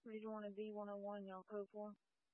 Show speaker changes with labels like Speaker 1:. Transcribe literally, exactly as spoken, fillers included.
Speaker 1: Region one and D one oh one, y'all code for?